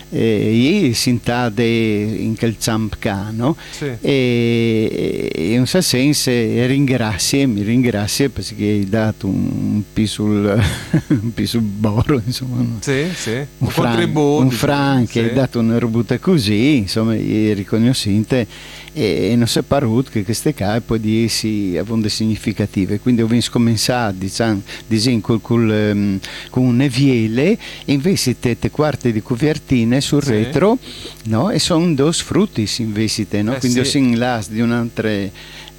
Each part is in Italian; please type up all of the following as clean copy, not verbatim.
io sintade in quel zampca, no? Sì. E in un certo senso mi ringrazia perché hai dato un pisul un pisul boro, insomma, no? Sì, sì. Un Franc, contributo. un diciamo, franc, sì. hai dato una robuta così, insomma, io riconoscente e non si è parut che queste cose poi di essi avevano significative, quindi ho cominciato diciamo con un neviele e invece te quarte di copertine sul Sì. retro, no? E sono dos frutis invece, no? Quindi Sì. ho in las di un'altre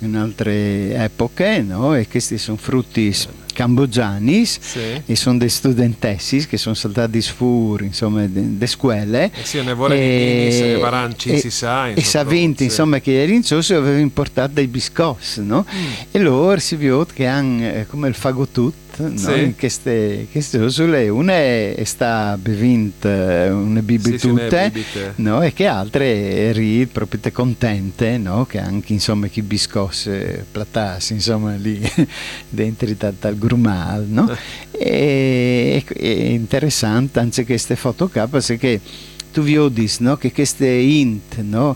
epoche, no? E questi sono frutti cambogianis Sì. e sono dei studentessi che sono saltati fuori, insomma, de scuole. Sì, ne vuole di Varanci, si sa. E sa vinti, insomma, che ieri in Zosso aveva importato dei biscotti, no? E loro si vede che hanno come il fagotut, no? Sì. In queste isole una è sta bevinte una bibitute, no? E che altre eri proprio contente, no? Che anche insomma chi biscotti platassi insomma lì dentro dal grumal, no? E è interessante anche queste foto perché tu vedi, no? Che queste int, no?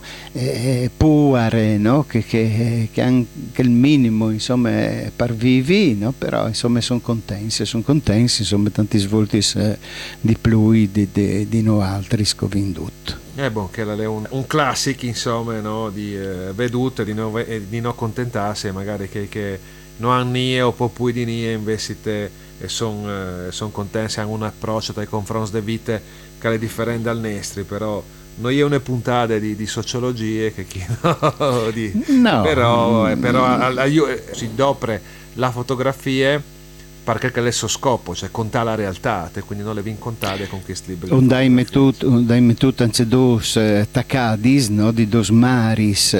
Puare, no? Che anche il minimo insomma per vivi, no? Però insomma sono contenti, insomma tanti svolti di più di noi altri scovindut. Bon, che è un classico insomma, no? Di vedute, di non contentarsi magari che non hanno nie o poi di nie invece e sono contenti, hanno un approccio nei confronti delle vite che è differente dal nostro, però noi è una puntata di sociologie che chi no, no. però si dopre la fotografia perché è il suo scopo, cioè contare la realtà, quindi non le vin contate con questi libri. Un dai metut anche dos taccadis, no? Di dos maris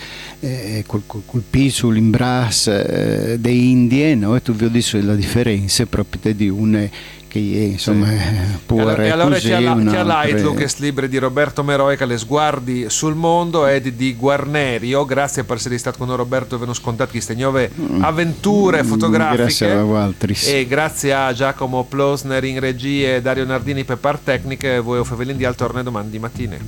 col piso l'imbras de Indie, no? E tu vedi la differenza proprio di une che insomma può e allora così, c'è l'altro che libro di Roberto Meroi che le sguardi sul mondo è di Guarnerio. Grazie per essere stato con noi, Roberto, e ve ne scontato queste nuove avventure fotografiche. Grazie a voi e grazie a Giacomo Plosner in regia e Dario Nardini per par tecniche. Voi o Fevelin di al torne domani di mattina.